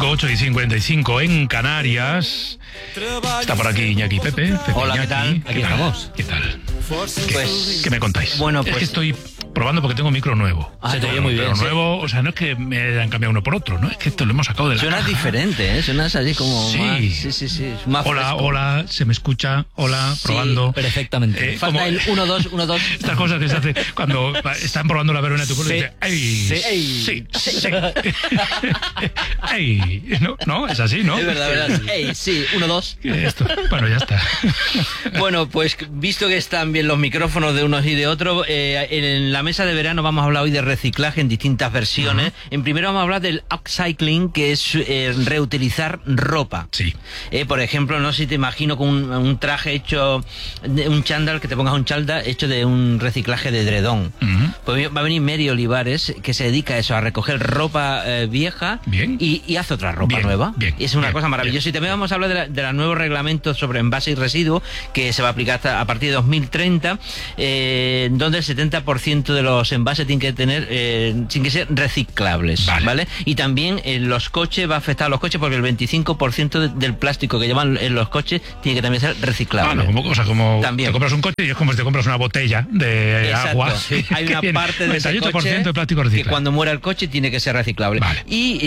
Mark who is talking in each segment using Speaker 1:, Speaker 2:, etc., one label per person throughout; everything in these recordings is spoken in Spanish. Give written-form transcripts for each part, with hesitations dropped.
Speaker 1: 8:55 en Canarias. Está por aquí Iñaki Pepe.
Speaker 2: Hola,
Speaker 1: Iñaki.
Speaker 2: ¿qué tal? Aquí estamos.
Speaker 1: ¿Qué tal?
Speaker 2: Pues,
Speaker 1: ¿Qué me contáis?
Speaker 2: Bueno,
Speaker 1: es
Speaker 2: pues
Speaker 1: que estoy probando porque tengo micro nuevo.
Speaker 2: Se te oye muy bien.
Speaker 1: Pero nuevo, o sea, no es que me han cambiado uno por otro, ¿no? Es que esto lo hemos sacado de la
Speaker 2: Suenas
Speaker 1: caja.
Speaker 2: diferente, ¿eh? Suenas así como
Speaker 1: Sí.
Speaker 2: más... Sí. Más
Speaker 1: Hola,
Speaker 2: fresco.
Speaker 1: hola, se me escucha. Hola, probando.
Speaker 3: Sí, perfectamente.
Speaker 2: Falta
Speaker 1: como-
Speaker 2: el 1, 2, 1, 2.
Speaker 1: Estas cosas que se hacen cuando están probando la verbena de tu pueblo y
Speaker 3: Sí.
Speaker 1: dices, ¡ay!
Speaker 3: Sí.
Speaker 1: Sí. ¡Ay! No, es así, ¿no?
Speaker 2: Es verdad. Ey, sí, 1, 2.
Speaker 1: Esto. Bueno, ya está.
Speaker 2: Bueno, pues visto que están bien los micrófonos de unos y de otros, en la mesa de verano vamos a hablar hoy de reciclaje en distintas versiones. En primero vamos a hablar del upcycling, que es reutilizar ropa.
Speaker 1: Sí.
Speaker 2: Por ejemplo, no sé si te imagino con un traje hecho, un chándal, que te pongas un chándal hecho de un reciclaje de edredón. Pues va a venir Mary Olivares, que se dedica a eso, a recoger ropa vieja.
Speaker 1: Bien.
Speaker 2: Y hace otra ropa
Speaker 1: Bien,
Speaker 2: nueva.
Speaker 1: bien,
Speaker 2: Y es una
Speaker 1: bien,
Speaker 2: cosa maravillosa. Y también vamos a hablar de los nuevos reglamentos sobre envase y residuos, que se va a aplicar hasta a partir de 2030, donde el 70% de los envases tienen que tener, tienen que ser reciclables, ¿vale? Y también los coches, va a afectar a los coches porque el 25% del plástico que llevan en los coches tiene que también ser reciclable.
Speaker 1: Como
Speaker 2: También.
Speaker 1: te compras un coche y es como si te compras una botella de
Speaker 2: Exacto.
Speaker 1: agua.
Speaker 2: Hay una parte de ese
Speaker 1: 98%
Speaker 2: coche
Speaker 1: de plástico
Speaker 2: que
Speaker 1: reciclado.
Speaker 2: cuando muera el coche tiene que ser reciclable.
Speaker 1: Vale.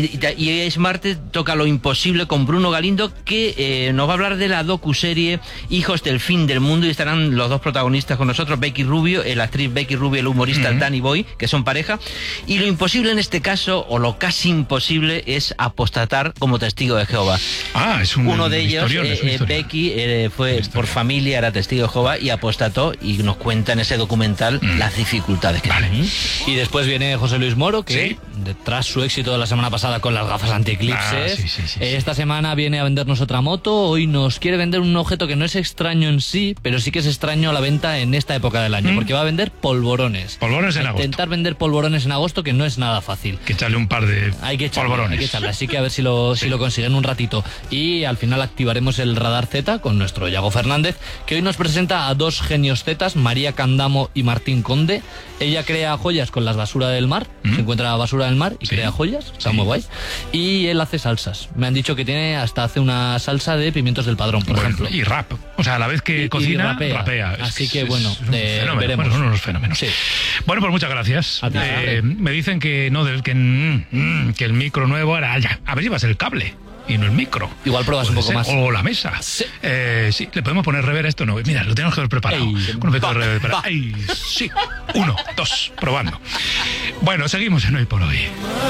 Speaker 2: Y es martes, toca Lo Imposible con Bruno Galindo, que nos va a hablar de la docuserie Hijos del Fin del Mundo, y estarán los dos protagonistas con nosotros, Becky Rubio, la actriz Becky Rubio, el humorista Danny Boy, que son pareja. Y lo imposible en este caso, o lo casi imposible, es apostatar como testigo de Jehová.
Speaker 1: Es un
Speaker 2: Uno de ellos,
Speaker 1: historión, es una historia.
Speaker 2: Becky, fue por familia, era testigo de Jehová y apostató, y nos cuenta en ese documental las dificultades que tiene.
Speaker 3: Y después viene José Luis Moro, que
Speaker 1: Sí.
Speaker 3: tras su éxito de la semana pasada con las gafas antieclipses,
Speaker 1: Sí.
Speaker 3: esta semana viene a vendernos otra moto. Hoy nos quiere vender un objeto que no es extraño en sí, pero sí que es extraño a la venta en esta época del año, porque va a vender polvorones.
Speaker 1: Polvorones en agosto.
Speaker 3: Intentar vender polvorones en agosto, que no es nada fácil.
Speaker 1: Que echarle un par de
Speaker 3: Hay que echarle,
Speaker 1: polvorones.
Speaker 3: hay que echarle, así que a ver si lo consiguen un ratito. Y al final activaremos el radar Z con nuestro Yago Fernández, que hoy nos presenta a dos genios Zetas, María Candamo y Martín Conde. Ella crea joyas con las basura del mar, se encuentra la basura del mar y crea joyas, está muy guay. Y él hace salsas. Me han dicho que hace una salsa de pimientos del Padrón, por ejemplo.
Speaker 1: Y rap. O sea, a la vez que cocina, rapea.
Speaker 3: Así que bueno,
Speaker 1: es un fenómeno.
Speaker 3: veremos.
Speaker 1: Bueno, son unos fenómenos.
Speaker 3: Sí.
Speaker 1: Bueno, pues muchas gracias.
Speaker 3: A ti.
Speaker 1: Me dicen que no, que el micro nuevo era ya. A ver si va a ser el cable y no el micro.
Speaker 3: Igual pruebas un
Speaker 1: Puede
Speaker 3: poco
Speaker 1: ser,
Speaker 3: más.
Speaker 1: o la mesa.
Speaker 3: Sí.
Speaker 1: Sí, le podemos poner rever a esto, no. Mira, lo tenemos que haber preparado.
Speaker 3: Ey,
Speaker 1: Con un poquito de rever para- Ay, sí. 1, 2, probando. Bueno, seguimos en Hoy por Hoy.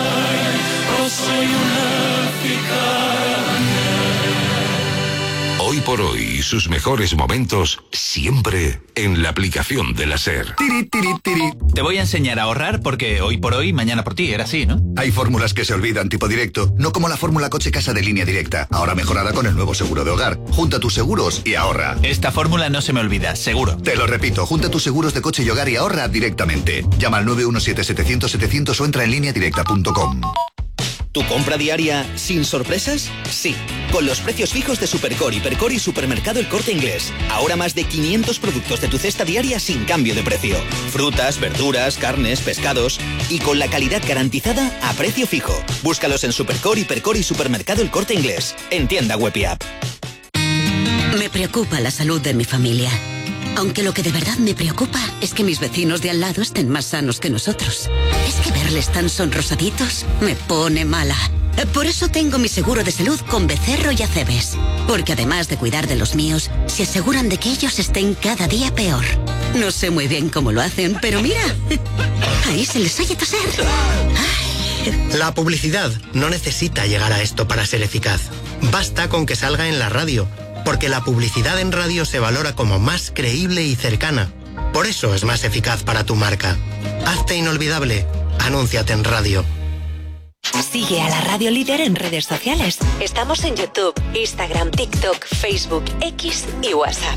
Speaker 4: Hoy por hoy, sus mejores momentos siempre en la aplicación de la SER.
Speaker 5: Tiri, tiri, tiri.
Speaker 6: Te voy a enseñar a ahorrar porque hoy por hoy, mañana por ti, era así, ¿no?
Speaker 5: Hay fórmulas que se olvidan, tipo directo, no como la fórmula coche casa de Línea Directa, ahora mejorada con el nuevo seguro de hogar. Junta tus seguros y ahorra.
Speaker 6: Esta fórmula no se me olvida, seguro.
Speaker 5: Te lo repito, junta tus seguros de coche y hogar y ahorra directamente. Llama al 917-700-700 o entra en lineadirecta.com.
Speaker 7: ¿Tu compra diaria sin sorpresas? Sí, con los precios fijos de Supercore, Hipercor y Supermercado El Corte Inglés. Ahora más de 500 productos de tu cesta diaria sin cambio de precio. Frutas, verduras, carnes, pescados y con la calidad garantizada a precio fijo. Búscalos en Supercore, Hipercor y Supermercado El Corte Inglés. En tienda web y app.
Speaker 8: Me preocupa la salud de mi familia. Aunque lo que de verdad me preocupa es que mis vecinos de al lado estén más sanos que nosotros. Es que verles tan sonrosaditos me pone mala. Por eso tengo mi seguro de salud con Becerro y Acebes. Porque además de cuidar de los míos, se aseguran de que ellos estén cada día peor. No sé muy bien cómo lo hacen, pero mira, ahí se les oye toser. Ay.
Speaker 9: La publicidad no necesita llegar a esto para ser eficaz. Basta con que salga en la radio, porque la publicidad en radio se valora como más creíble y cercana. Por eso es más eficaz para tu marca. Hazte inolvidable. Anúnciate en radio.
Speaker 10: Sigue a la Radio Líder en redes sociales. Estamos en YouTube, Instagram, TikTok, Facebook, X y WhatsApp.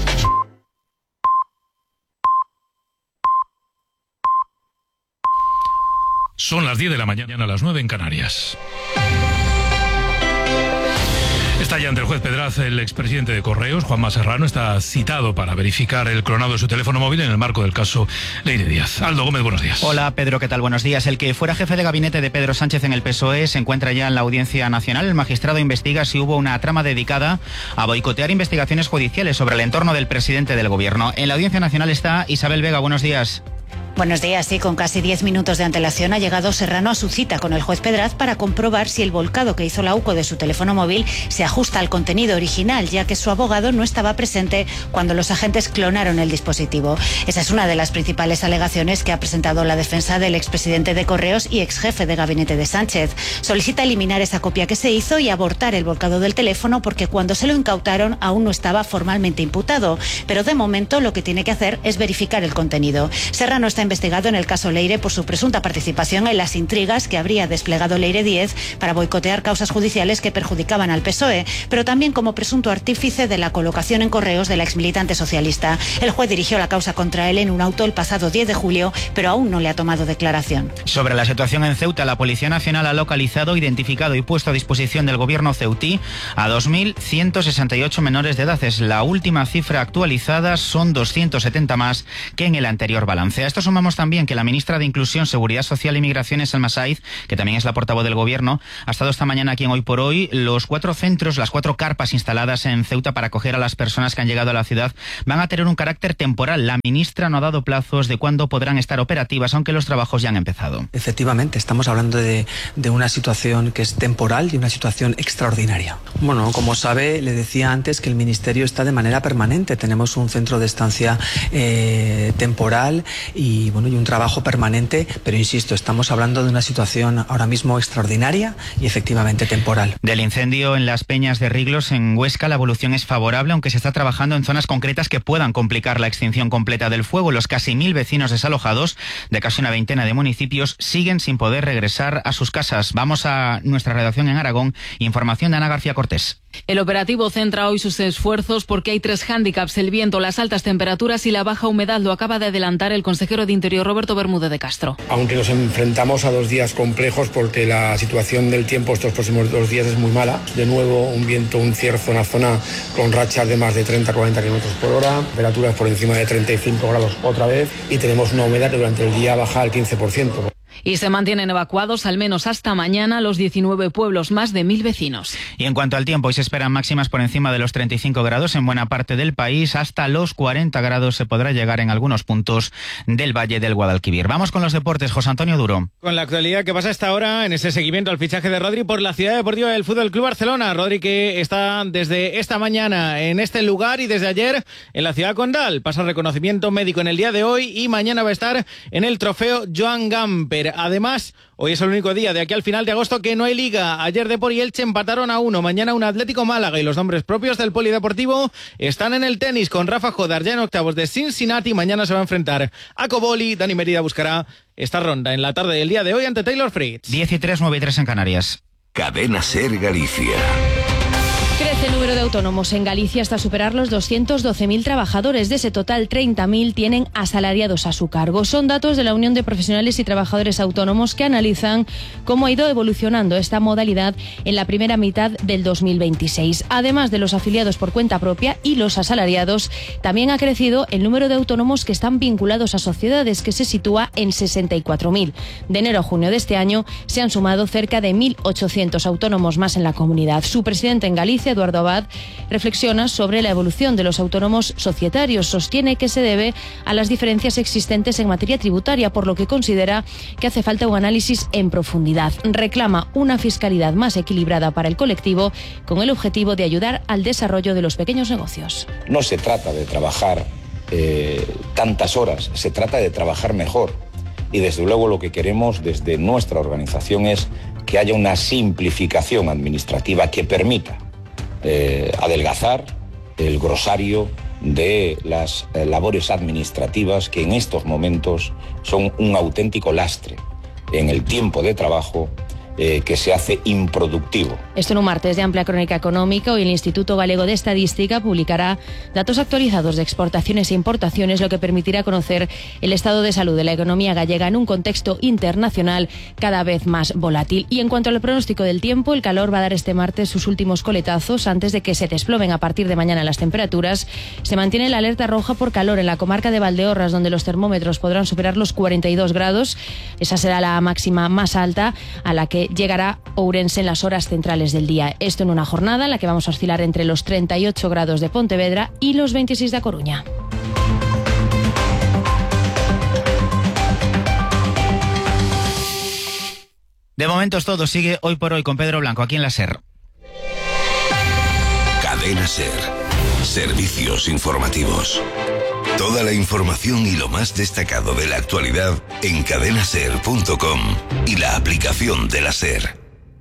Speaker 1: Son las 10 de la mañana, a las 9 en Canarias. Está ya ante el juez Pedraz el expresidente de Correos, Juanma Serrano, está citado para verificar el clonado de su teléfono móvil en el marco del caso Leire Díaz. Aldo Gómez, buenos días.
Speaker 11: Hola Pedro, ¿qué tal? Buenos días. El que fuera jefe de gabinete de Pedro Sánchez en el PSOE se encuentra ya en la Audiencia Nacional. El magistrado investiga si hubo una trama dedicada a boicotear investigaciones judiciales sobre el entorno del presidente del gobierno. En la Audiencia Nacional está Isabel Vega, buenos días.
Speaker 12: Buenos días, sí, con casi 10 minutos de antelación ha llegado Serrano a su cita con el juez Pedraz para comprobar si el volcado que hizo la UCO de su teléfono móvil se ajusta al contenido original, ya que su abogado no estaba presente cuando los agentes clonaron el dispositivo. Esa es una de las principales alegaciones que ha presentado la defensa del expresidente de Correos y exjefe de gabinete de Sánchez. Solicita eliminar esa copia que se hizo y abortar el volcado del teléfono porque cuando se lo incautaron aún no estaba formalmente imputado, pero de momento lo que tiene que hacer es verificar el contenido. Serrano está investigado en el caso Leire por su presunta participación en las intrigas que habría desplegado Leire Díez para boicotear causas judiciales que perjudicaban al PSOE, pero también como presunto artífice de la colocación en Correos de la exmilitante socialista. El juez dirigió la causa contra él en un auto el pasado 10 de julio, pero aún no le ha tomado declaración.
Speaker 11: Sobre la situación en Ceuta, la Policía Nacional ha localizado, identificado y puesto a disposición del gobierno ceutí a 2.168 menores de edad. Es la última cifra actualizada, son 270 más que en el anterior balance. A esto sumamos también que la ministra de Inclusión, Seguridad Social y Migraciones, Salma Said, que también es la portavoz del gobierno, ha estado esta mañana aquí en Hoy por Hoy. Los 4 centros, las 4 carpas instaladas en Ceuta para acoger a las personas que han llegado a la ciudad van a tener un carácter temporal. La ministra no ha dado plazos de cuándo podrán estar operativas, aunque los trabajos ya han empezado.
Speaker 13: Efectivamente, estamos hablando de una situación que es temporal y una situación extraordinaria. Bueno, como sabe, le decía antes que el Ministerio está de manera permanente. Tenemos un centro de estancia temporal y un trabajo permanente, pero insisto, estamos hablando de una situación ahora mismo extraordinaria y efectivamente temporal.
Speaker 11: Del incendio en las Peñas de Riglos, en Huesca, la evolución es favorable, aunque se está trabajando en zonas concretas que puedan complicar la extinción completa del fuego. Los casi 1.000 vecinos desalojados de casi una veintena de municipios siguen sin poder regresar a sus casas. Vamos a nuestra redacción en Aragón. Información de Ana García Cortés.
Speaker 14: El operativo centra hoy sus esfuerzos porque hay 3 hándicaps: el viento, las altas temperaturas y la baja humedad. Lo acaba de adelantar el consejero de Interior, Roberto Bermúdez de Castro.
Speaker 15: Aunque nos enfrentamos a 2 días complejos porque la situación del tiempo estos próximos 2 días es muy mala. De nuevo, un viento, un cierzo en la zona con rachas de más de 30-40 kilómetros por hora, temperaturas por encima de 35 grados otra vez, y tenemos una humedad que durante el día baja al 15%.
Speaker 14: Y se mantienen evacuados al menos hasta mañana los 19 pueblos, más de 1.000 vecinos.
Speaker 11: Y en cuanto al tiempo, hoy se esperan máximas por encima de los 35 grados en buena parte del país. Hasta los 40 grados se podrá llegar en algunos puntos del Valle del Guadalquivir. Vamos con los deportes. José Antonio Duro.
Speaker 16: Con la actualidad que pasa hasta ahora en ese seguimiento al fichaje de Rodri por la Ciudad Deportiva del Fútbol Club Barcelona. Rodri, que está desde esta mañana en este lugar y desde ayer en la ciudad condal. Pasa reconocimiento médico en el día de hoy y mañana va a estar en el trofeo Joan Gamper. Además, hoy es el único día de aquí al final de agosto que no hay liga. Ayer Depor y Elche empataron a 1. Mañana un Atlético Málaga y los nombres propios del polideportivo están en el tenis con Rafa Jodar ya en octavos de Cincinnati. Mañana se va a enfrentar a Coboli. Dani Merida buscará esta ronda en la tarde del día de hoy ante Taylor Fritz.
Speaker 11: 13, 9 y 3 en Canarias.
Speaker 4: Cadena Ser Galicia.
Speaker 17: Crece el número de autónomos en Galicia hasta superar los 212.000 trabajadores. De ese total, 30.000 tienen asalariados a su cargo. Son datos de la Unión de Profesionales y Trabajadores Autónomos que analizan cómo ha ido evolucionando esta modalidad en la primera mitad del 2026. Además de los afiliados por cuenta propia y los asalariados, también ha crecido el número de autónomos que están vinculados a sociedades, que se sitúa en 64.000. De enero a junio de este año se han sumado cerca de 1.800 autónomos más en la comunidad. Su presidente en Galicia, Eduardo Abad, reflexiona sobre la evolución de los autónomos societarios. Sostiene que se debe a las diferencias existentes en materia tributaria, por lo que considera que hace falta un análisis en profundidad. Reclama una fiscalidad más equilibrada para el colectivo, con el objetivo de ayudar al desarrollo de los pequeños negocios.
Speaker 18: No se trata de trabajar tantas horas, se trata de trabajar mejor. Y desde luego lo que queremos desde nuestra organización es que haya una simplificación administrativa que permita adelgazar el grosario de las labores administrativas que en estos momentos son un auténtico lastre en el tiempo de trabajo que se hace improductivo.
Speaker 17: Esto en un martes de amplia crónica económica. Hoy el Instituto Galego de Estadística publicará datos actualizados de exportaciones e importaciones, lo que permitirá conocer el estado de salud de la economía gallega en un contexto internacional cada vez más volátil. Y en cuanto al pronóstico del tiempo, el calor va a dar este martes sus últimos coletazos antes de que se desplomen a partir de mañana las temperaturas. Se mantiene la alerta roja por calor en la comarca de Valdeorras, donde los termómetros podrán superar los 42 grados. Esa será la máxima más alta a la que llegará Ourense en las horas centrales del día. Esto en una jornada en la que vamos a oscilar entre los 38 grados de Pontevedra y los 26 de A Coruña.
Speaker 11: De momento es todo. Sigue Hoy por Hoy con Pedro Blanco aquí en la SER.
Speaker 4: Cadena SER. Servicios informativos. Toda la información y lo más destacado de la actualidad en cadenaser.com y la aplicación de la SER.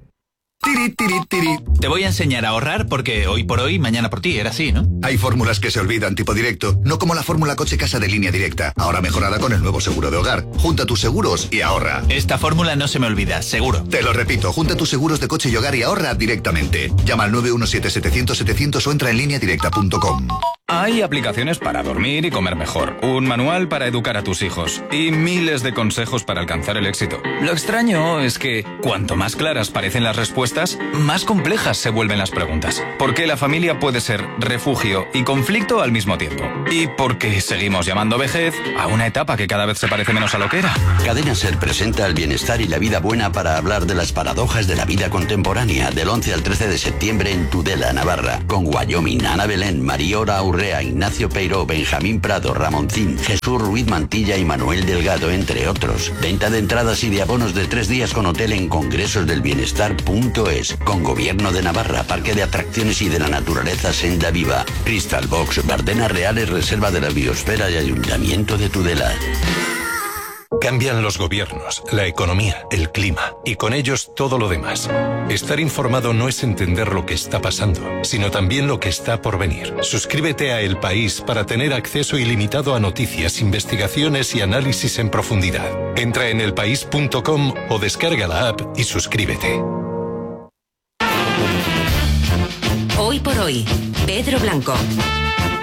Speaker 6: Te voy a enseñar a ahorrar porque hoy por hoy, mañana por ti, era así, ¿no?
Speaker 5: Hay fórmulas que se olvidan tipo directo, no como la fórmula coche casa de Línea Directa, ahora mejorada con el nuevo seguro de hogar. Junta tus seguros y ahorra.
Speaker 6: Esta fórmula no se me olvida, seguro.
Speaker 5: Te lo repito, junta tus seguros de coche y hogar y ahorra directamente. Llama al 917-700-700 o entra en lineadirecta.com.
Speaker 19: Hay aplicaciones para dormir y comer mejor, un manual para educar a tus hijos y miles de consejos para alcanzar el éxito. Lo extraño es que cuanto más claras parecen las respuestas, más complejas se vuelven las preguntas. ¿Por qué la familia puede ser refugio y conflicto al mismo tiempo? ¿Y por qué seguimos llamando vejez a una etapa que cada vez se parece menos a lo que era?
Speaker 20: Cadena SER presenta el bienestar y la vida buena para hablar de las paradojas de la vida contemporánea del 11 al 13 de septiembre en Tudela, Navarra, con Wyoming, Ana Belén, Mariora Urrea, Ignacio Peiró, Benjamín Prado, Ramoncín, Jesús Ruiz Mantilla y Manuel Delgado, entre otros. Venta de entradas y de abonos de 3 días con hotel en congresosdelbienestar.es, con Gobierno de Navarra, Parque de Atracciones y de la Naturaleza Senda Viva, Crystal Box, Bardenas Reales, Reserva de la Biosfera y Ayuntamiento de Tudela.
Speaker 21: Cambian los gobiernos, la economía, el clima y con ellos todo lo demás. Estar informado no es entender lo que está pasando, sino también lo que está por venir. Suscríbete a El País para tener acceso ilimitado a noticias, investigaciones y análisis en profundidad. Entra en elpaís.com o descarga la app y suscríbete.
Speaker 10: Hoy por Hoy, Pedro Blanco.